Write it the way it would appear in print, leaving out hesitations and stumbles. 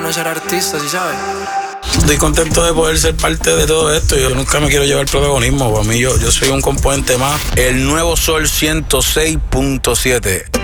bueno es ser artista, ¿sí sabes? Estoy contento de poder ser parte de todo esto. Yo nunca me quiero llevar el protagonismo. Para mí, yo soy un componente más. El nuevo Sol 106.7.